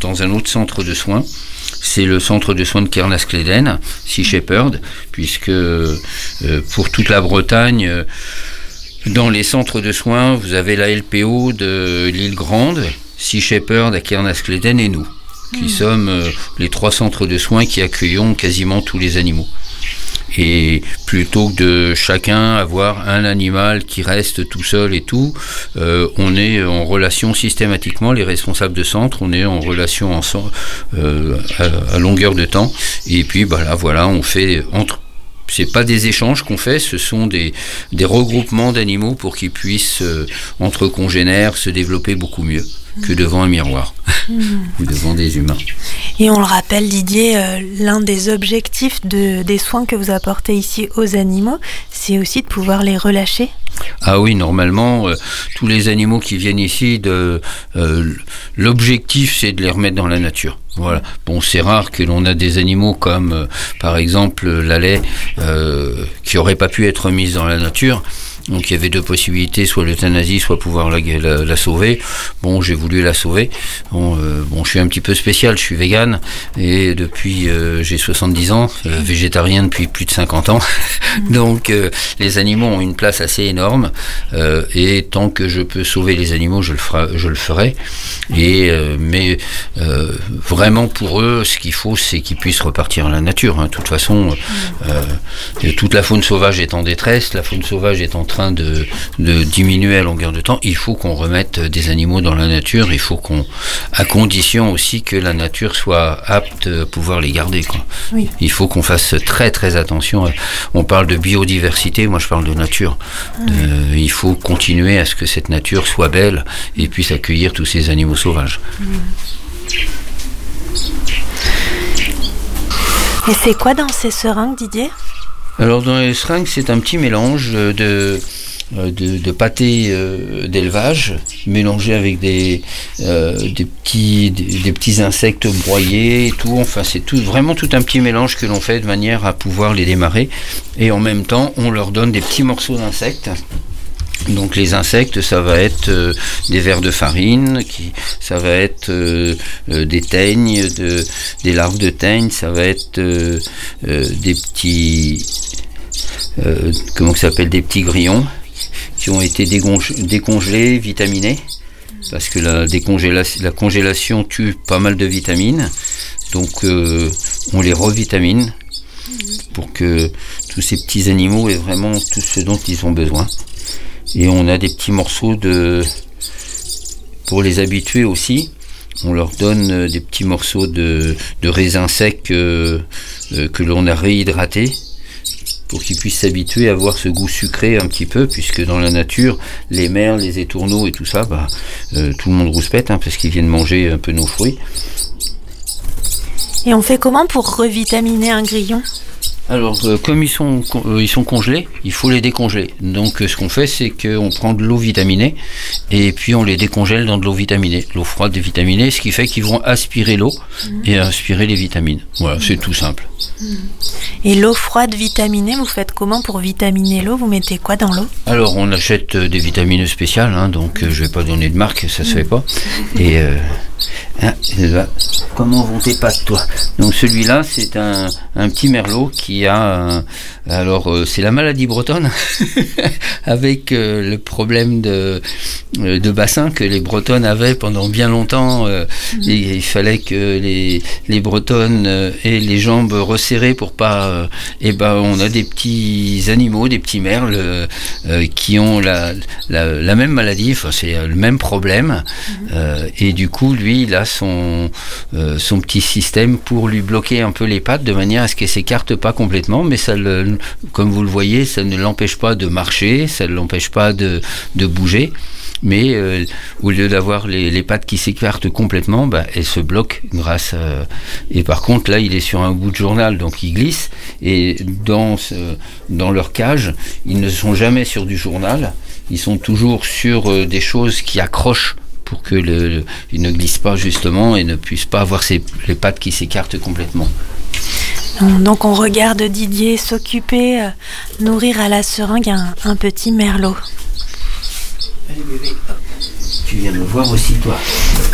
dans un autre centre de soins. C'est le centre de soins de Caernarfon, Sea Shepherd, puisque pour toute la Bretagne, dans les centres de soins, vous avez la LPO de l'île Grande, Sea Shepherd à Caernarfon et nous, qui sommes les 3 centres de soins qui accueillons quasiment tous les animaux. Et plutôt que de chacun avoir un animal qui reste tout seul et tout, on est en relation systématiquement, les responsables de centre, on est en relation ensemble à longueur de temps. Et puis voilà, on fait c'est pas des échanges qu'on fait, ce sont des regroupements d'animaux pour qu'ils puissent, entre congénères, se développer beaucoup mieux que devant un miroir ou devant des humains. Et on le rappelle, Didier, l'un des objectifs des soins que vous apportez ici aux animaux, c'est aussi de pouvoir les relâcher. Ah oui, normalement, tous les animaux qui viennent ici, l'objectif c'est de les remettre dans la nature. Voilà. Bon, c'est rare que l'on a des animaux comme, par exemple, la laie, qui n'aurait pas pu être mise dans la nature. Donc il y avait 2 possibilités, soit l'euthanasie, soit pouvoir la sauver. Bon, j'ai voulu la sauver. Bon, je suis un petit peu spécial, je suis végane et depuis j'ai 70 ans, végétarien depuis plus de 50 ans. Donc les animaux ont une place assez énorme et tant que je peux sauver les animaux, je le ferai. Et mais vraiment pour eux, ce qu'il faut, c'est qu'ils puissent repartir à la nature. De toute façon, toute la faune sauvage est en détresse, la faune sauvage est en train de diminuer à longueur de temps. Il faut qu'on remette des animaux dans la nature, à condition aussi que la nature soit apte à pouvoir les garder, quoi. Oui. Il faut qu'on fasse très très attention. On parle de biodiversité, moi je parle de nature. Il faut continuer à ce que cette nature soit belle et puisse accueillir tous ces animaux sauvages. Et c'est quoi dans ces seringues, Didier ? Alors dans les seringues, c'est un petit mélange de pâté d'élevage mélangé avec des petits insectes broyés et tout. Enfin, c'est vraiment tout un petit mélange que l'on fait de manière à pouvoir les démarrer. Et en même temps, on leur donne des petits morceaux d'insectes. Donc les insectes, ça va être des vers de farine, ça va être des teignes, des larves de teignes, ça va être des petits des petits grillons qui ont été décongelés, vitaminés, parce que la congélation tue pas mal de vitamines, donc on les revitamine pour que tous ces petits animaux aient vraiment tout ce dont ils ont besoin. Et on a des petits morceaux pour les habituer aussi, on leur donne des petits morceaux de raisins secs que l'on a réhydratés pour qu'ils puissent s'habituer à avoir ce goût sucré un petit peu, puisque dans la nature, les merles, les étourneaux et tout ça, tout le monde rouspète, parce qu'ils viennent manger un peu nos fruits. Et on fait comment pour revitaminer un grillon ? Alors, comme ils sont congelés, il faut les décongeler. Donc, ce qu'on fait, c'est qu'on prend de l'eau vitaminée et puis on les décongèle dans de l'eau vitaminée, l'eau froide et vitaminée, ce qui fait qu'ils vont aspirer l'eau et aspirer les vitamines. Voilà, c'est tout simple. Et l'eau froide vitaminée, vous faites comment pour vitaminer l'eau ? Vous mettez quoi dans l'eau ? Alors, on achète des vitamines spéciales, donc je vais pas donner de marque, ça se fait pas. Et comment vont tes pattes, toi ? Donc celui-là, c'est un petit merlot qui a c'est la maladie bretonne avec le problème de bassin que les bretonnes avaient pendant bien longtemps. Et il fallait que les bretonnes aient les jambes resserrées pour pas on a des petits animaux, des petits merles qui ont la même maladie, enfin c'est le même problème, et du coup lui il a son petit système pour lui bloquer un peu les pattes de manière à ce qu'elle s'écarte pas complètement, mais comme vous le voyez, ça ne l'empêche pas de marcher, ça ne l'empêche pas de bouger, mais au lieu d'avoir les pattes qui s'écartent complètement, elle se bloque grâce à... Et par contre là il est sur un bout de journal, donc il glisse, et dans leur cage ils ne sont jamais sur du journal, ils sont toujours sur des choses qui accrochent pour que il ne glisse pas justement et ne puisse pas avoir les pattes qui s'écartent complètement. Donc on regarde Didier s'occuper, nourrir à la seringue un petit merlot. Allez bébé, tu viens me voir aussi toi.